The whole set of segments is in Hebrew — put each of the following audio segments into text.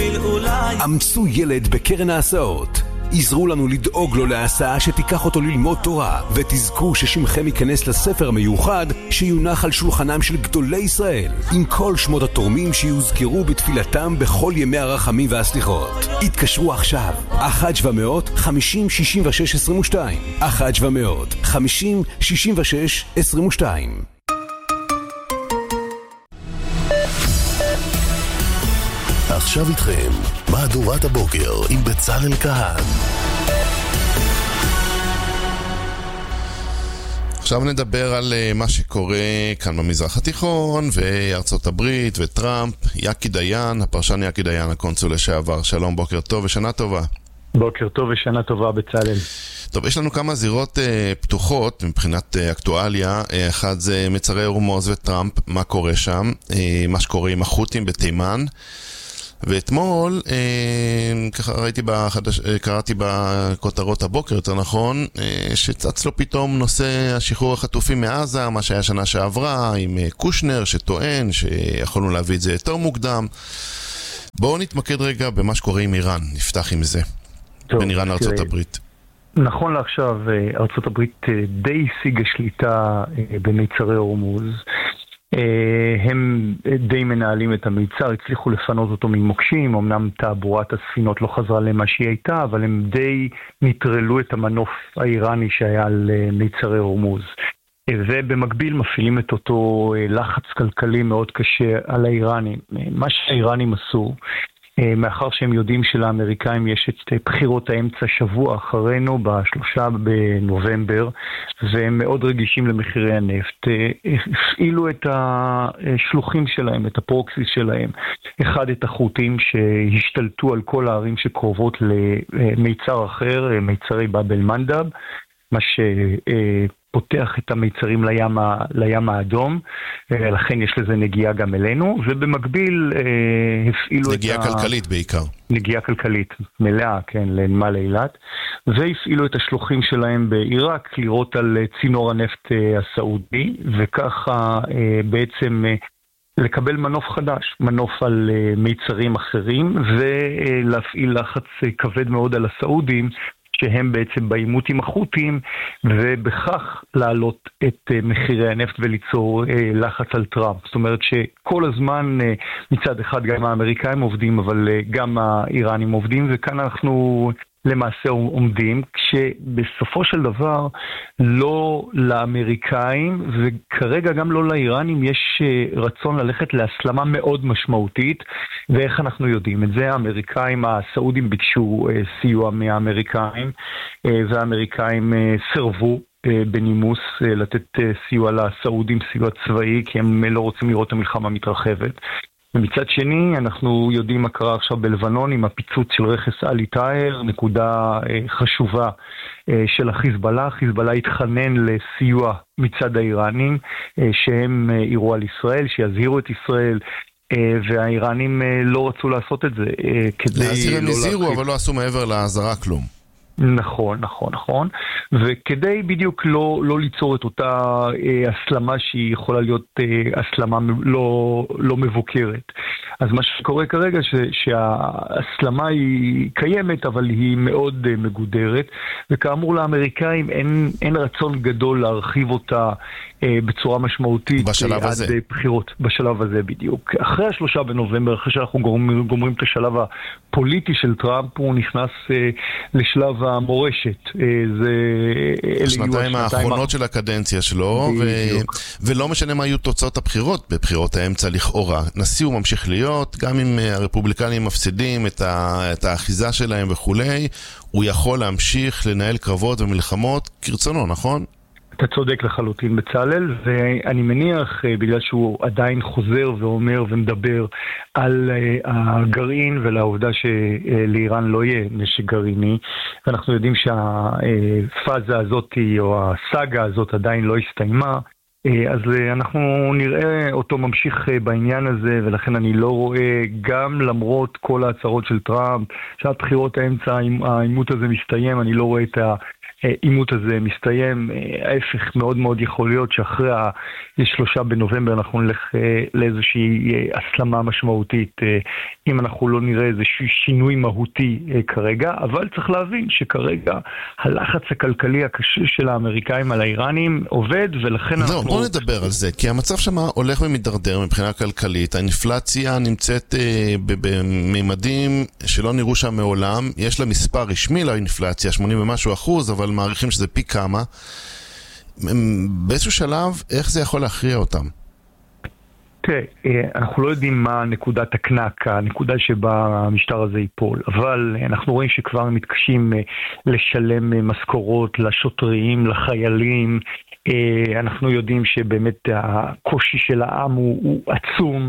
יועיל אולי. אמצו ילד בקרן ההסעות. עזרו לנו לדאוג לו להסעה שתיקח אותו ללמוד תורה, ותזכו ששמכם ייכנס לספר מיוחד שיונח על שולחנם של גדולי ישראל, עם כל שמות התורמים שיוזכרו בתפילתם בכל ימי הרחמים והסליחות. התקשרו עכשיו, 1-700-50-66-22, 1-700-50-66-22. עכשיו איתכם, מהדורת הבוקר עם בצלאל כהן. עכשיו נדבר על מה שקורה כאן במזרח התיכון וארצות הברית וטראמפ. יקי דיין, הפרשן יקי דיין, הקונסול לשעבר. שלום, בוקר טוב ושנה טובה. בוקר טוב ושנה טובה, בצלאל. טוב, יש לנו כמה זירות פתוחות מבחינת אקטואליה. אחד זה מצרי הורמוז וטראמפ, מה קורה שם, מה שקורה עם החות'ים בתימן. ואתמול, ככה קראתי בכותרות הבוקר, יותר נכון, שצץ לו פתאום נושא השחרור החטופים מעזה, מה שהיה שנה שעברה, עם קושנר שטוען שיכולנו להביא את זה יותר מוקדם. בואו נתמקד רגע במה שקורה עם איראן, נפתח עם זה, בין איראן לארצות הברית. נכון לעכשיו, ארצות הברית די השיגה שליטה במצרי הורמוז. הם די מנהלים את המיצר, הצליחו לפנות אותו ממוקשים, אמנם תעבורת הספינות לא חזרה למה שהיא הייתה, אבל הם די נטרלו את המנוף האיראני שהיה על מיצרי הורמוז. ובמקביל מפעילים את אותו לחץ כלכלי מאוד קשה על האיראנים. מה שהאיראנים עשו, מאחר שהם יודעים שלאמריקאים יש את בחירות האמצע שבוע אחרינו ב3 בנובמבר, והם מאוד רגישים למחירי הנפט, הפעילו את השלוחים שלהם, את הפרוקסיס שלהם. אחד, את החות'ים שהשתלטו על כל הערים שקרובות למיצר אחר, מיצרי באב אל-מנדב, מה פותח את המיצרים לים האדום, לכן יש לזה נגיעה גם אלינו, ובמקביל הפעילו נגיעה כלכלית בעיקר. נגיעה כלכלית מלאה, כן, לנמל אילת, והפעילו את השלוחים שלהם בעיראק לראות על צינור הנפט הסעודי, וככה בעצם לקבל מנוף חדש, מנוף על מיצרים אחרים, ולהפעיל לחץ כבד מאוד על הסעודים, שהם בעצם בעימות עם החות'ים, ובכך להעלות את מחירי הנפט וליצור לחץ על טראמפ. זאת אומרת שכל הזמן מצד אחד גם האמריקאים עובדים, אבל גם האיראנים עובדים, וכאן אנחנו למעשה עומדים, כשבסופו של דבר לא לאמריקאים וכרגע גם לא לאיראנים יש רצון ללכת להסלמה מאוד משמעותית. ואיך אנחנו יודעים את זה? האמריקאים, הסעודים ביקשו סיוע מהאמריקאים, והאמריקאים סרבו בנימוס לתת סיוע לסעודים, סיוע צבאי, כי הם לא רוצים לראות את המלחמה מתרחבת. ומצד שני, אנחנו יודעים מה קרה עכשיו בלבנון עם הפיצוץ של רכס אלי טאהר, נקודה חשובה של החיזבאללה. חיזבאללה התחנן לסיוע מצד האיראנים, שהם יראו על ישראל, שיזהירו את ישראל, והאיראנים לא רצו לעשות את זה. להזהיר הם הזהירו, אבל לא עשו מעבר להזהרה כלום. נכון. וכדי בדיוק לא ליצור את אותה הסלמה שהיא יכולה להיות הסלמה לא מבוקרת. אז מה שקורה כרגע שההסלמה היא קיימת, אבל היא מאוד מגודרת, וכאמור לאמריקאים אין רצון גדול להרחיב אותה בצורה משמעותית בשלב עד הזה. בחירות, בשלב הזה בדיוק. אחרי 3 בנובמבר, אחרי שאנחנו גומרים את השלב הפוליטי של טראמפ, הוא נכנס לשלב המורשת. זה השנתיים האחרונות של הקדנציה שלו, ולא משנה מה היו תוצאות הבחירות, בבחירות האמצע לכאורה. נשיא הוא ממשיך להיות, גם אם הרפובליקנים מפסידים את האחיזה שלהם וכולי, הוא יכול להמשיך לנהל קרבות ומלחמות כרצונו, נכון? אתה צודק לחלוטין, בצלאל, ואני מניח, בגלל שהוא עדיין חוזר ואומר ומדבר על הגרעין ולעובדה שלאיראן לא יהיה נשק גרעיני, ואנחנו יודעים שהפאזה הזאת או הסאגה הזאת עדיין לא הסתיימה, אז אנחנו נראה אותו ממשיך בעניין הזה, ולכן אני לא רואה, גם למרות כל ההצהרות של טראמפ, שהבחירות האמצע, העימות הזה מסתיים, אני לא רואה את שהאימות הזה מסתיים. ההפך, מאוד מאוד יכול להיות שאחרי ה-3 בנובמבר אנחנו נלך לאיזושהי הסלמה משמעותית, אם אנחנו לא נראה איזשהו שינוי מהותי כרגע, אבל צריך להבין שכרגע הלחץ הכלכלי הקשה של האמריקאים על האיראנים עובד, ולכן אנחנו... בואו נדבר על זה, כי המצב שם הולך ומתדרדר מבחינה כלכלית. האינפלציה נמצאת בממדים שלא נראו שם מעולם. יש לה מספר רשמי לאינפלציה, 80 ומשהו אחוז, אבל מעריכים שזה פי כמה. באיזשהו שלב, איך זה יכול להכריע אותם? תראה, אנחנו לא יודעים מה נקודת הקנק, הנקודה שבה המשטר הזה ייפול, אבל אנחנו רואים שכבר מתקשים לשלם משכורות לשוטרים, לחיילים. אנחנו יודעים שבאמת הקושי של העם הוא עצום,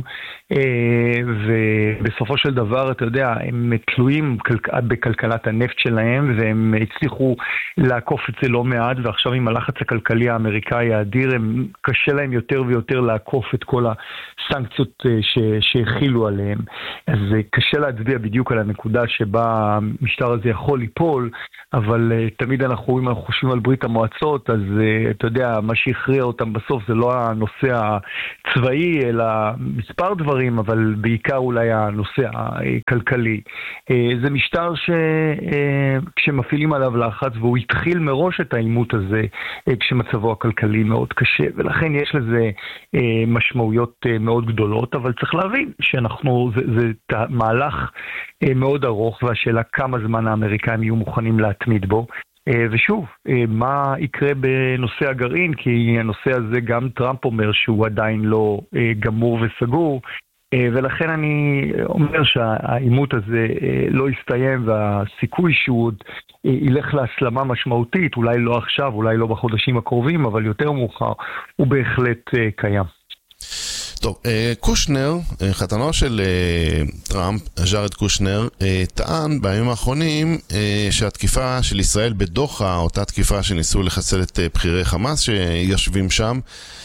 ובסופו של דבר, אתה יודע, הם תלויים בכלכלת הנפט שלהם, והם הצליחו לעקוף את זה לא מעט, ועכשיו עם הלחץ הכלכלי האמריקאי האדיר, הם קשה להם יותר ויותר לעקוף את כל הסנקציות שהכילו עליהם. אז קשה להצביע בדיוק על הנקודה שבה המשטר הזה יכול ליפול, אבל תמיד אנחנו חושבים על ברית המועצות, אז אתה יודע, מה שהכריע אותם בסוף זה לא הנושא הצבאי, אלא מספר דברים, אבל בעיקר אולי הנושא הכלכלי. זה משטר כשמפעילים עליו לחץ, והוא התחיל מראש את האימות הזה, כשמצבו הכלכלי מאוד קשה, ולכן יש לזה משמעויות מאוד גדולות, אבל צריך להבין זה מהלך מאוד ארוך, והשאלה כמה זמן האמריקאים יהיו מוכנים להתמיד בו. ושוב, מה יקרה בנושא הגרעין? כי הנושא הזה גם טראמפ אומר שהוא עדיין לא גמור וסגור, ולכן אני אומר שהאימות הזה לא יסתיים, והסיכוי שהוא עוד ילך להסלמה משמעותית, אולי לא עכשיו, אולי לא בחודשים הקרובים, אבל יותר מאוחר, הוא בהחלט קיים. טוב, קושנר, חתנו של טראמפ, ג'ארד קושנר, טען בימים האחרונים שהתקיפה של ישראל בדוחה, אותה תקיפה שניסו לחסל את בחירי חמאס שיושבים שם,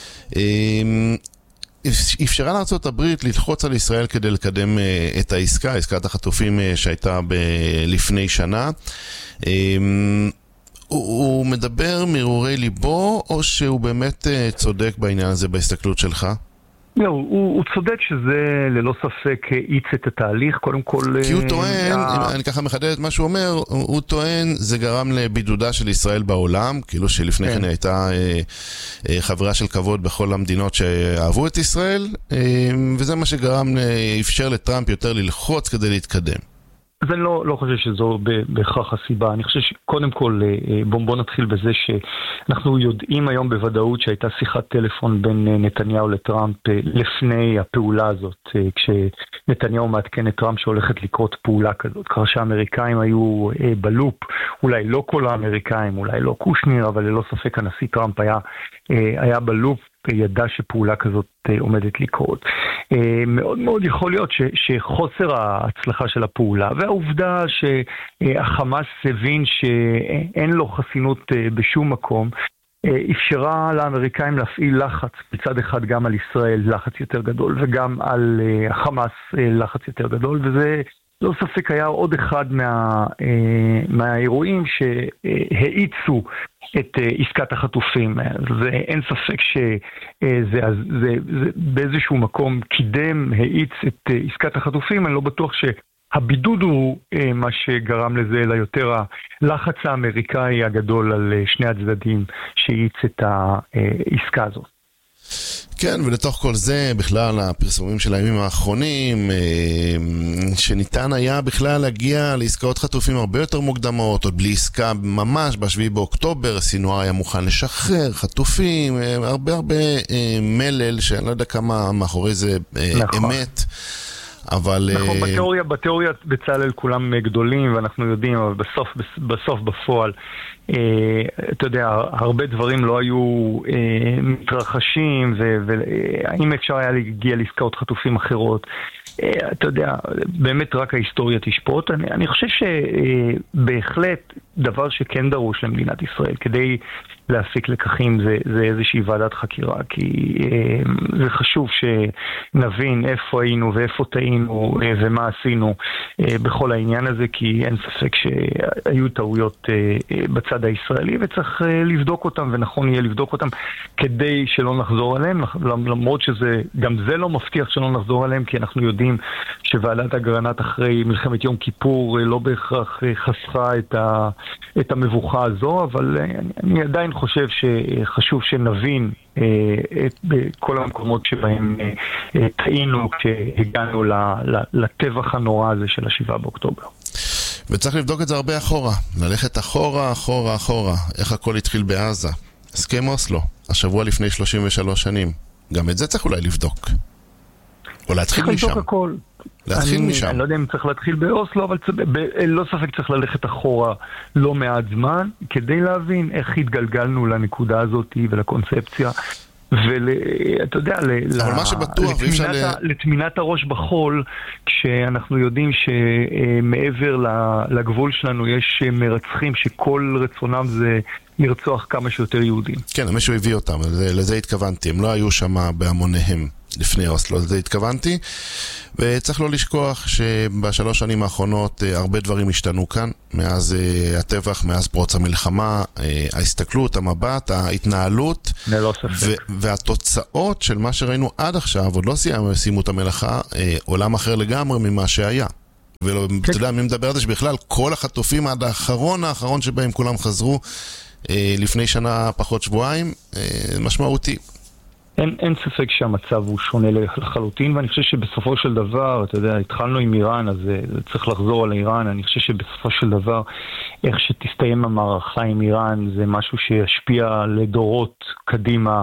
אפשרה לארצות הברית ללחוץ על ישראל כדי לקדם את העסקה, עסקת החטופים שהייתה לפני שנה. הוא מדבר מרורי ליבו, או שהוא באמת צודק בעניין הזה בהסתכלות שלך? לא, הוא צודק שזה ללא ספק האיץ את התהליך, קודם כל... כי הוא טוען, אני ככה מחדד את מה שהוא אומר, הוא טוען זה גרם לבידודה של ישראל בעולם, כאילו שלפני כן הייתה חברה של כבוד בכל המדינות שאהבו את ישראל, וזה מה שגרם, אפשר לטראמפ יותר ללחוץ כדי להתקדם. אז אני לא חושב שזו בהכרח הסיבה. אני חושב שקודם כל, בוא נתחיל בזה שאנחנו יודעים היום בוודאות שהייתה שיחת טלפון בין נתניהו לטראמפ לפני הפעולה הזאת, כשנתניהו מעדכן את טראמפ שהולכת לקרות פעולה כזאת. ככה שהאמריקאים היו בלופ, אולי לא כל האמריקאים, אולי לא קושניר, אבל ללא ספק הנשיא טראמפ היה בלופ, ידע שפעולה כזאת עומדת לקרות. מאוד מאוד יכול להיות שחוסר ההצלחה של הפעולה, והעובדה שהחמאס הבין שאין לו חסינות בשום מקום, אפשרה לאמריקאים להפעיל לחץ, בצד אחד גם על ישראל לחץ יותר גדול, וגם על החמאס לחץ יותר גדול, וזה לא ספק היה עוד אחד מהאירועים שהאיצו את עסקת החטופים. ואין ספק שזה באיזשהו מקום קידם, האיץ את עסקת החטופים. אני לא בטוח שהבידוד הוא מה שגרם לזה, אלא יותר הלחץ האמריקאי הגדול על שני הצדדים שהאיץ את העסקה הזאת. כן, ולתוך כל זה בכלל הפרסומים של הימים האחרונים שניתן היה בכלל להגיע לעסקאות חטופים הרבה יותר מוקדמות, עוד בלי עסקה ממש ב7 באוקטובר, סינואר היה מוכן לשחרר חטופים, הרבה מלל שאני לא יודע כמה מאחורי זה אמת, אבל... נכון, בתיאוריה בצלאל כולם גדולים ואנחנו יודעים, אבל בסוף בפועל אתה יודע, הרבה דברים לא היו מתרחשים, והאם אפשר היה להגיע לעסקאות חטופים אחרות, אתה יודע, באמת רק ההיסטוריה תשפוט. אני חושב שבהחלט דבר שכן דרוש למדינת ישראל, כדי להפיק לקחים זה איזושהי ועדת חקירה, כי זה חשוב שנבין איפה היינו ואיפה טעינו ומה עשינו בכל העניין הזה, כי אין ספק שהיו טעויות בצד הישראלי וצריך לבדוק אותם, ונכון יהיה לבדוק אותם כדי שלא נחזור עליהם, למרות גם זה לא מבטיח שלא נחזור עליהם, כי אנחנו יודעים שוועדת אגרנט אחרי מלחמת יום כיפור לא בהכרח חסכה את המבוכה הזו, אבל אני עדיין חושב שחשוב שנבין בכל המקומות שבהם טעינו כשהגענו לטבח הנורא הזה של 7 באוקטובר. וצריך לבדוק את זה הרבה אחורה, ללכת אחורה, אחורה, אחורה, איך הכל התחיל בעזה. הסכם אוסלו, השבוע לפני 33 שנים. גם את זה צריך אולי לבדוק. או להתחיל משם. צריך לבדוק הכל. להתחיל משם. אני לא יודע אם צריך להתחיל באוסלו, אבל לא ספק צריך ללכת אחורה לא מעט זמן, כדי להבין איך התגלגלנו לנקודה הזאת ולקונספציה, ואתה יודע, לתמינת הראש בחול, כשאנחנו יודעים שמעבר לגבול שלנו יש מרצחים שכל רצונם זה לרצוח כמה שיותר יהודים. כן, מישהו הביא אותם, לזה התכוונתי, הם לא היו שם בהמוניהם לפני אוסלו, לזה התכוונתי, וצריך לא לשכוח שבשלוש שנים האחרונות הרבה דברים השתנו כאן, מאז הטבח, מאז פרוץ המלחמה, ההסתכלות, המבט, ההתנהלות, והתוצאות של מה שראינו עד עכשיו, עוד לא סיימו את המלאכה, עולם אחר לגמרי ממה שהיה. ואתה יודע, מי מדבר על זה שבכלל כל החטופים עד האחרון שבהם כולם חזרו לפני שנה פחות שבועיים, משמעותי. אין ספק שהמצב הוא שונה לחלוטין, ואני חושב שבסופו של דבר, אתה יודע, התחלנו עם איראן, אז צריך לחזור על איראן. אני חושב שבסופו של דבר, איך שתסתיים המערכה עם איראן, זה משהו שישפיע לדורות קדימה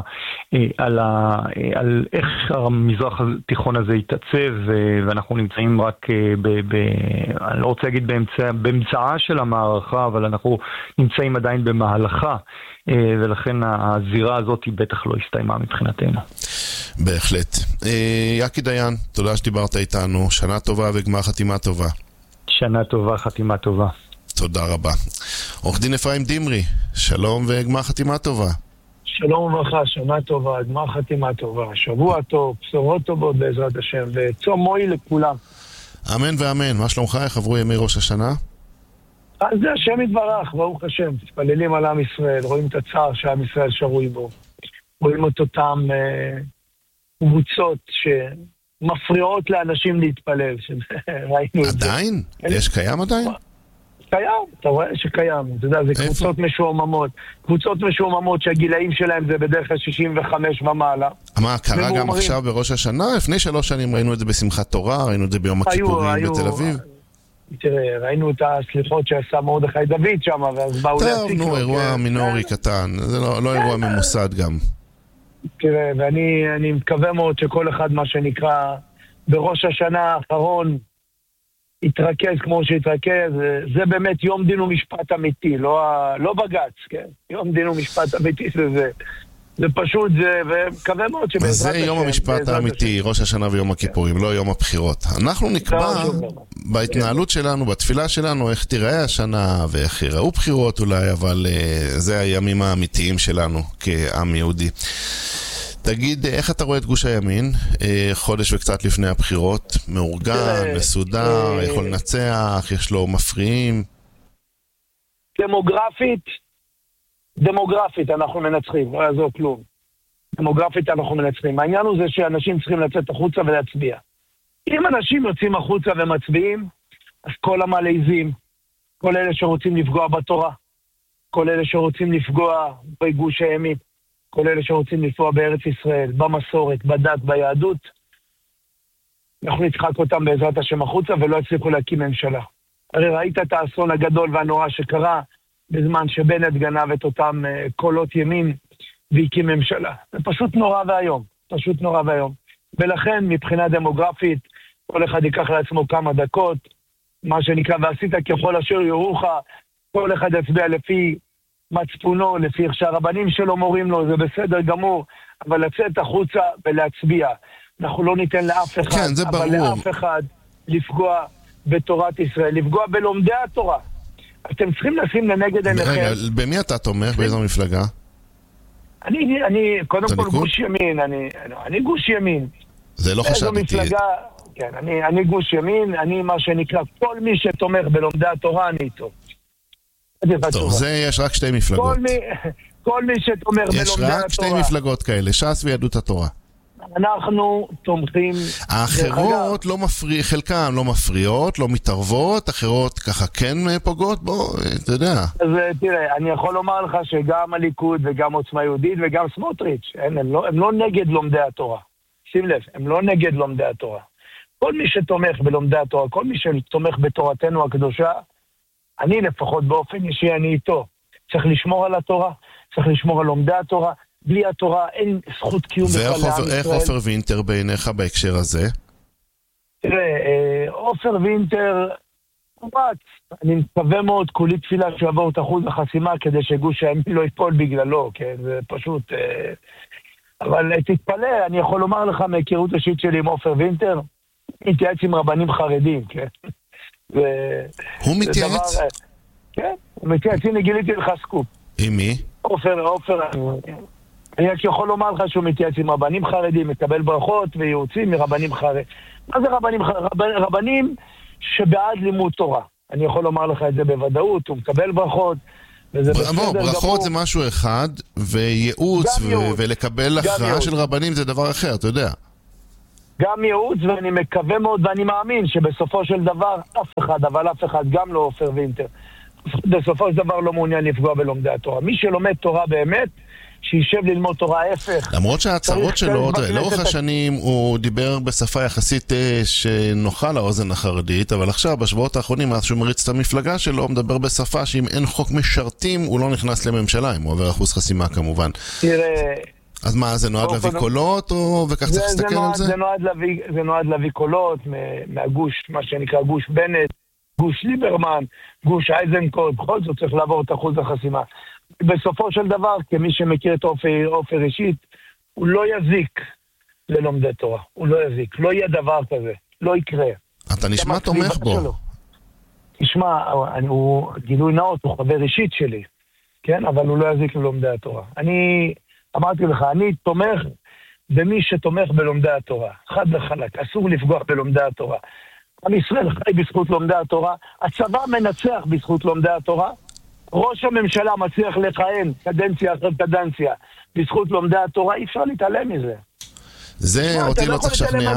על איך המזרח התיכון הזה יתעצב, ואנחנו נמצאים רק אני לא רוצה להגיד באמצעה של המערכה, אבל אנחנו נמצאים עדיין במהלכה, ולכן הזירה הזאת היא בטח לא הסתיימה מבחינתנו. בהחלט. יקי דיין, תודה שדיברת איתנו. שנה טובה וגמר חתימה טובה. שנה טובה, חתימה טובה. תודה רבה. עורך דין אפרים דמרי, שלום וגמר חתימה טובה. שלום וברכה, שנה טובה, גמר חתימה טובה, שבוע טוב, בשורות טובות בעזרת השם, וצום מועיל לכולם. אמן ואמן. מה שלומך? איך עברו ימי ראש השנה? אז זה השם יתברך, ברוך השם, מתפללים על עם ישראל, רואים את הצער שעם ישראל שרוי בו, רואים את אותם קבוצות שמפריעות לאנשים להתפלל, ראינו את זה. עדיין? יש קיים עדיין? קיים, אתה רואה שקיים, אתה יודע, זה קבוצות משועממות, קבוצות משועממות שהגילאים שלהם זה בדרך כלל 65 ומעלה. מה, קרה גם עכשיו בראש השנה? לפני 3 שנים ראינו את זה בשמחת תורה, ראינו את זה ביום הכיפורים בתל אביב. תראה, ראינו את הסליחות שעשה מרדכי דוד שם, ואז באו להציג לו. טוב, אירוע מינורי קטן, זה לא אירוע ממוסד גם. תראה, ואני מקווה מאוד שכל אחד, מה שנקרא, בראש השנה האחרון, יתרכז כמו שיתרכז. זה באמת יום דין ומשפט אמיתי, לא בגץ, כן? יום דין ומשפט אמיתי זה פשוט זה, ומקווה מאוד שבעזרת השם... זה יום המשפט האמיתי, ראש השנה ויום הכיפורים, לא יום הבחירות. אנחנו נקבע בהתנהלות שלנו, בתפילה שלנו, איך תיראה השנה, ואיך יראו בחירות אולי, אבל זה הימים האמיתיים שלנו כעם יהודי. תגיד, איך אתה רואה את גוש הימין? חודש וקצת לפני הבחירות, מאורגן, מסודר, יכול לנצח, יש לו מפריעים? דמוגרפית אנחנו מנצחים, לא יעזור כלום. דמוגרפית אנחנו מנצחים. העניין הוא זה שאנשים צריכים לצאת החוצה ולהצביע. אם אנשים יוצאים החוצה ומצביעים, אז כל המלעיזים, כל אלה שרוצים לפגוע בתורה, כל אלה שרוצים לפגוע בגוש הימין, כל אלה שרוצים לפגוע בארץ ישראל, במסורת, בדת, ביהדות, אנחנו נצחק אותם בעזרת השם החוצה ולא הצליחו להקים ממשלה. הרי ראית את האסון הגדול והנורא שקרה בזמן שבנט גנב את אותם קולות ימין והקים ממשלה. זה פשוט נורא והיום, פשוט נורא והיום. ולכן מבחינה דמוגרפית, כל אחד ייקח לעצמו כמה דקות, מה שנקרא, ועשית ככל אשר יורוך, כל אחד יצביע לפי מצפונו, לפי איך שהרבנים שלו מורים לו, זה בסדר גמור, אבל לצאת החוצה ולהצביע. אנחנו לא ניתן לאף אחד, כן, זה ברור. אבל לאף אחד לפגוע בתורת ישראל, לפגוע בלומדי התורה. אתם צריכים לשים לנגד עיניכם. רגע, במי אתה תומך? באיזו מפלגה? אני קודם כל גוש ימין, אני גוש ימין. זה לא חשדתי. מפלגה, כן, אני גוש ימין, אני מה שנקרא, כל מי שתומך בלומדי התורה, אני איתו. טוב, זה יש רק שתי מפלגות. כל מי שתומך בלומדי התורה. יש רק שתי מפלגות כאלה, ש"ס ויהדות התורה. אנחנו תומכים... האחרות לא חלקם לא מפריעות, לא מתערבות, אחרות ככה כן פוגעות, אתה יודע. אז תראה, אני יכול לומר לך שגם הליכוד וגם עוצמה יהודית וגם סמוטריץ', הם לא נגד לומדי התורה. שים לב, הם לא נגד לומדי התורה. כל מי שתומך בלומדי התורה, כל מי שתומך בתורתנו הקדושה, אני לפחות באופן אישי, אני איתו. צריך לשמור על התורה, צריך לשמור על לומדי התורה. בלי התורה אין זכות קיום בכלל לעם ישראל. ואיך עופר וינטר בעיניך בהקשר הזה? תראה, עופר וינטר, אני מקווה מאוד, כולי תפילה שיעבור את אחוז החסימה כדי שגוש הימין לא ייפול בגללו, כן? זה פשוט... אבל תתפלא, אני יכול לומר לך מהיכרות אישית שלי עם עופר וינטר, מתייעץ עם רבנים חרדים, כן? הוא מתייעץ? כן, הוא מתייעץ, הנה גיליתי לך סקופ. עם מי? עופר, אני רק יכול לומר לך שהוא מתייעץ עם רבנים חרדים, מקבל ברכות וייעוצים מרבנים חרדים. מה זה רבנים? רבנים שבעד לימוד תורה. אני יכול לומר לך את זה בוודאות, הוא מקבל ברכות. ברכות זה משהו אחד, וייעוץ ולקבל הכרעה של רבנים זה דבר אחר, אתה יודע. גם ייעוץ, ואני מקווה מאוד ואני מאמין שבסופו של דבר אף אחד, גם לא עופר וינטר, בסופו של דבר לא מעוניין לפגוע בלומדי התורה. מי שלומד תורה באמת, שישב ללמוד תורה ההפך. למרות שההצהרות שלו, לאורך השנים הוא דיבר בשפה יחסית שנוחה לאוזן החרדית, אבל עכשיו, בשבועות האחרונים, מאז שהוא מריץ את המפלגה שלו, הוא מדבר בשפה שאם אין חוק משרתים, הוא לא נכנס לממשלה, אם הוא עובר אחוז חסימה כמובן. תראה... אז מה, זה נועד להביא קולות, וכך צריך להסתכל על זה? זה נועד להביא קולות מהגוש, מה שנקרא גוש בנט, גוש ליברמן, גוש אייזנקוט, בכל זאת צריך לעבור את אחוז החסימה. בסופו של דבר, כמי שמכיר את עופר אישית, הוא לא יזיק ללומדי תורה. הוא לא יזיק. לא יהיה דבר כזה. לא יקרה. אתה נשמע תומך בו. תשמע, הוא גילוי נאות, הוא חבר אישית שלי. כן? אבל הוא לא יזיק ללומדי התורה. אני אמרתי לך, אני תומך במי שתומך בלומדי התורה. חד וחלק. אסור לפגוע בלומדי התורה. עם ישראל חי בזכות לומדי התורה. הצבא מנצח בזכות לומדי התורה. ראש הממשלה מצליח לכהן קדנציה אחרי קדנציה בזכות לומדי התורה, אי אפשר להתעלם מזה. זה אותי לא צריך לשכנע,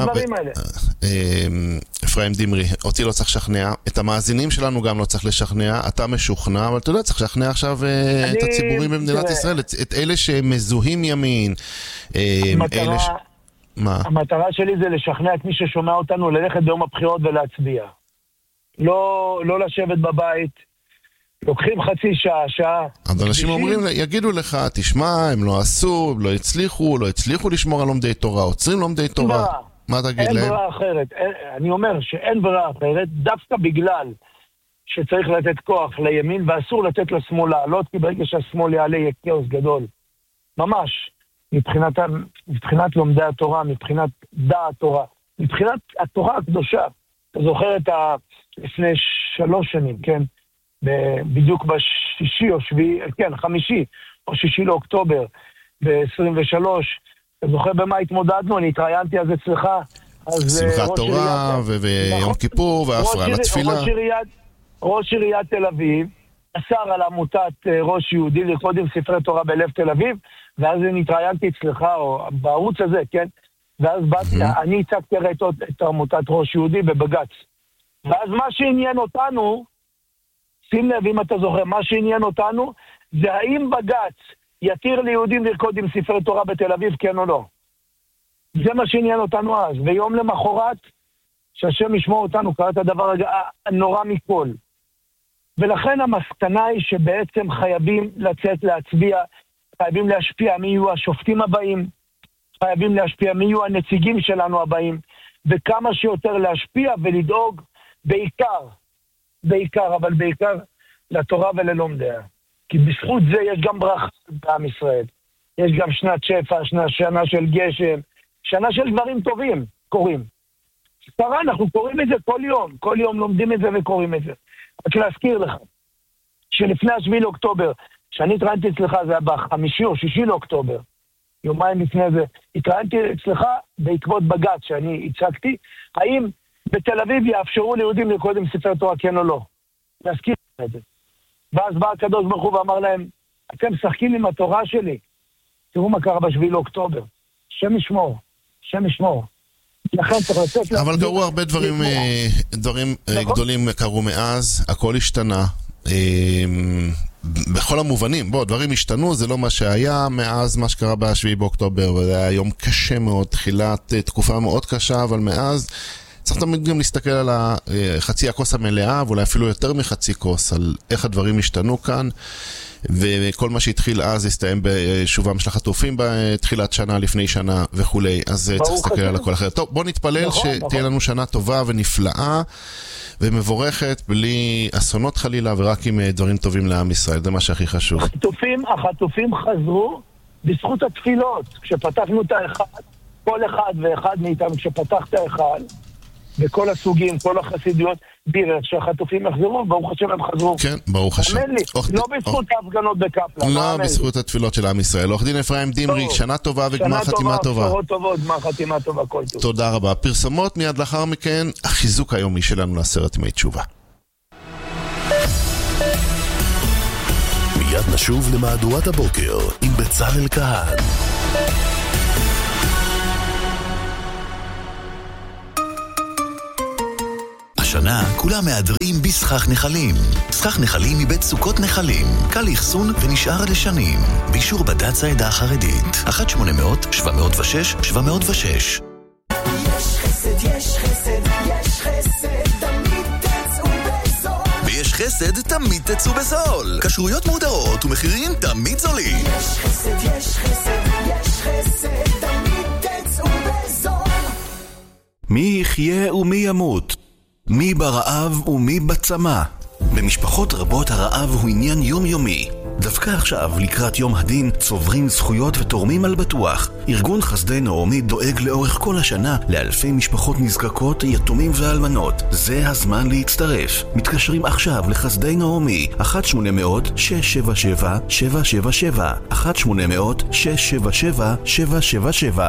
אפרים דמרי, אותי לא צריך לשכנע, את המאזינים שלנו גם לא צריך לשכנע, אתה משוכנע, אבל אתה יודע, צריך לשכנע עכשיו את הציבורים במדינת ישראל, את אלה שמזוהים ימין. המטרה שלי זה לשכנע את מי ששומע אותנו ללכת ביום הבחירות ולהצביע. לא לשבת בבית, לוקחים חצי שעה. אז אנשים אומרים, יגידו לך, תשמע, הם לא עשו, הם לא הצליחו לשמור על לומדי תורה, עוצרים לומדי תורה. מה תגיד להם? אין ברירה אחרת. אני אומר שאין ברירה אחרת, דווקא בגלל שצריך לתת כוח לימין, ואסור לתת לשמאל לעלות, כי ברגע שהשמאל יעלה יהיה כאוס גדול. ממש. מבחינת לומדי התורה, מבחינת דעת תורה, מבחינת התורה הקדושה. אתה זוכר לפני 3 שנים, כן? בדיוק בשישי או שביעי, כן, 5 או 6 לאוקטובר ב-23, אתה זוכר במה התמודדנו? אני התראיינתי אז אצלך. שמחת תורה ויום כיפור והפרעת תפילה. ראש עיריית תל אביב אסר על עמותת ראש יהודי לרקוד עם ספרי תורה בלב תל אביב, ואז אני התראיינתי אצלך, או בערוץ הזה, כן? ואז אני הצגתי את עמותת ראש יהודי בבג"ץ. ואז מה שעניין אותנו, שים לב אם אתה זוכר, מה שעניין אותנו זה האם בג"ץ יתיר ליהודים לרקוד עם ספרי תורה בתל אביב, כן או לא. זה מה שעניין אותנו אז. ויום למחרת, שהשם ישמור אותנו, קראת הדבר הנורא מכל. ולכן המסקנה היא שבעצם חייבים לצאת להצביע, חייבים להשפיע מי יהיו השופטים הבאים, חייבים להשפיע מי יהיו הנציגים שלנו הבאים, וכמה שיותר להשפיע ולדאוג בעיקר, לתורה וללומדיה. כי בזכות זה יש גם ברכה בעם ישראל. יש גם שנת שפע, שנה של גשם, שנה של דברים טובים קוראים. אנחנו קוראים את זה כל יום לומדים את זה וקוראים את זה. רק להזכיר לך, שלפני 7 לאוקטובר, שאני התראיינתי אצלך, זה היה ב5 או 6 לאוקטובר, יומיים לפני זה, התראיינתי אצלך בעקבות בג"ץ שאני הצגתי, האם בתל אביב יאפשרו ליהודים לקרוא עם ספר תורה כן או לא? להזכיר את זה. ואז בא הקדוש ברוך הוא ואמר להם, אתם משחקים עם התורה שלי, תראו מה קרה ב7 לאוקטובר, שם ישמור. לכן צריך לצאת... אבל קרו הרבה דברים גדולים קרו מאז, הכל השתנה. בכל המובנים, דברים השתנו, זה לא מה שהיה מאז מה שקרה ב7 באוקטובר, וזה היה יום קשה מאוד, תחילת תקופה מאוד קשה, אבל מאז צריך תמיד גם להסתכל על חצי הכוס המלאה, ואולי אפילו יותר מחצי כוס, על איך הדברים השתנו כאן, וכל מה שהתחיל אז הסתיים בשובם של החטופים בתחילת שנה, לפני שנה וכולי, אז צריך להסתכל על הכל אחר. טוב, בוא נתפלל שתהיה לנו שנה טובה ונפלאה ומבורכת, בלי אסונות חלילה, ורק עם דברים טובים לעם ישראל, זה מה שהכי חשוב. החטופים חזרו בזכות התפילות, כשפתחנו את האחד, כל אחד ואחד מאיתנו, כשפתח את האחד, בכל הסוגים, כל החסידיות, בירת שהחטופים יחזרו, ברוך השם הם חזרו. כן, ברוך השם. אמן לי, לא בזכות ההפגנות בקפלן. לא בזכות התפילות של עם ישראל. עורך דין אפרים דמרי, שנה טובה וגמר חתימה טובה. שנה טובה, גמר חתימה טובה, כל טוב. תודה רבה. פרסומות מיד לאחר מכן, החיזוק היומי שלנו לעשרת ימי תשובה. מיד נשוב למהדורת הבוקר עם בצלאל כהן. השנה כולם מהדרים בסכך נחלים. סכך נחלים מבית סוכות נחלים. קל לאחסון ונשאר לשנים. באישור בד"ץ העדה החרדית. 1-800-706-706. יש חסד, יש חסד, יש חסד, תמיד תצאו בזול. ויש חסד, תמיד תצאו בזול. כשרויות מודעות ומחירים תמיד זולים. יש חסד, יש חסד, יש חסד, תמיד תצאו בזול. מי יחיה ומי ימות? מי ברעב ומי בצמא? במשפחות רבות הרעב הוא עניין יומיומי. דווקא עכשיו, לקראת יום הדין, צוברים זכויות ותורמים על בטוח. ארגון חסדי נעמי דואג לאורך כל השנה לאלפי משפחות נזקקות, יתומים ואלמנות. זה הזמן להצטרף. מתקשרים עכשיו לחסדי נעמי, 1-800-677-777, 1-800-677-777.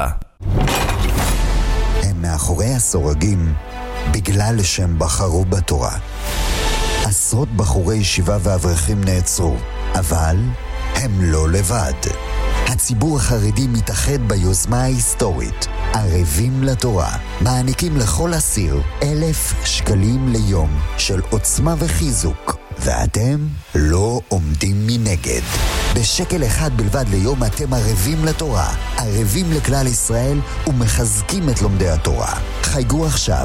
הם מאחורי הסורגים בגלל שהם בחרו בתורה. עשרות בחורי ישיבה ואברכים נעצרו, אבל הם לא לבד. הציבור החרדי מתאחד ביוזמה ההיסטורית ערבים לתורה. מעניקים לכל אסיר 1,000 שקלים ליום של עוצמה וחיזוק, ואתם לא עומדים מנגד. בשקל אחד בלבד ליום אתם ערבים לתורה, ערבים לכלל ישראל ומחזקים את לומדי התורה. חייגו עכשיו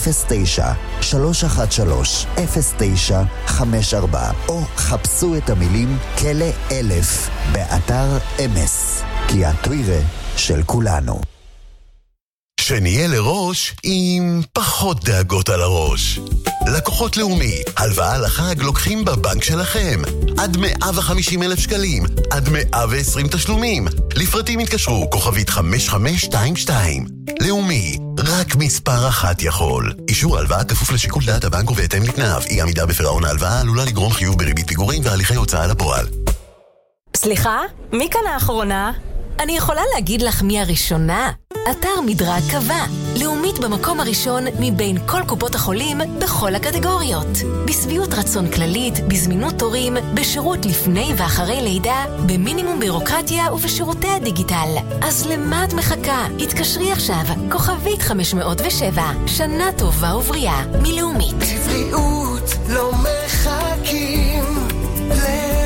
09-313-0954 או חפשו את המילים כלא 1000 באתר אמס, כי הטווירה של כולנו. שנהיה לראש עם פחות דאגות על הראש. לקוחות לאומי, הלוואה לחג לוקחים בבנק שלכם. עד 150,000 שקלים, עד 120 תשלומים. לפרטים התקשרו, כוכבית 5522. לאומי, רק מספר אחת יכול. אישור הלוואה כפוף לשיקול דעת הבנק ובהתאם לתנאיו. אי עמידה בפירעון ההלוואה עלולה לגרום חיוב בריבית פיגורים והליכי הוצאה לפועל. סליחה, מי כאן האחרונה? אני יכולה להגיד לך מי הראשונה? אתר מדרג קבע, לאומית במקום הראשון מבין כל קופות החולים בכל הקטגוריות. בסביעות רצון כללית, בזמינות תורים, בשירות לפני ואחרי לידה, במינימום בירוקרטיה ובשירותי הדיגיטל. אז למה את מחכה? התקשרי עכשיו, כוכבית 507, שנה טובה ובריאה, מלאומית. בבריאות לא מחכים לאומית.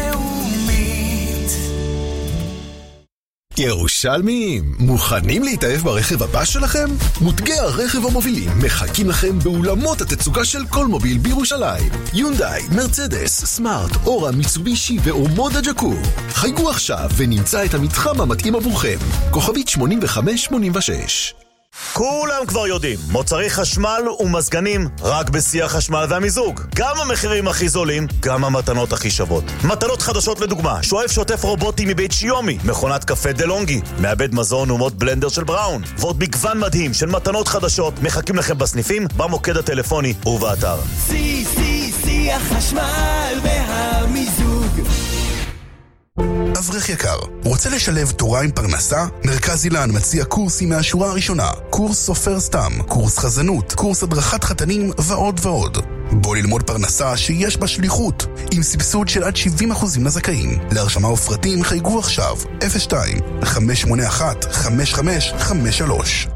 ירושלמים, מוכנים להתאהב ברכב הבא שלכם? מותגי הרכב המובילים מחכים לכם באולמות התצוגה של כל מוביל בירושלים. יונדאי, מרצדס, סמארט, אורה, מיצובישי ואומודה ג'קור. חייגו עכשיו ונמצא את המתחם המתאים עבורכם. כוכבית 8586. כולם כבר יודעים, מוצרי חשמל ומזגנים רק בשיא החשמל והמיזוג. גם המחירים הכי זולים, גם המתנות הכי שוות. מתנות חדשות לדוגמה, שואף שוטף רובוטי מבית שיומי, מכונת קפה דלונגי, מעבד מזון ומוד בלנדר של בראון, ועוד מגוון מדהים של מתנות חדשות מחכים לכם בסניפים, במוקד הטלפוני ובאתר. שיח חשמל והמיזוג. אברך יקר, רוצה לשלב תורה עם פרנסה? מרכז אילן מציע קורסים מהשורה הראשונה, קורס סופר סתם, קורס חזנות, קורס הדרכת חתנים ועוד ועוד. בוא ללמוד פרנסה שיש בה שליחות, עם סבסוד של עד 70% לזכאים. להרשמה ופרטים חייגו עכשיו 02-581-5553.